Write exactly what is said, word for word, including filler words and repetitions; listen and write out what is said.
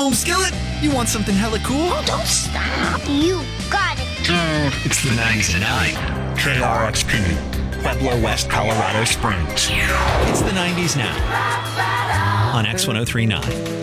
Boom Skillet, you want something hella cool? Oh, don't stop. You got it. Dude, it's the nineties and nine. K R X P, Pueblo West, Colorado Springs. It's the nineties now on X one oh three point nine.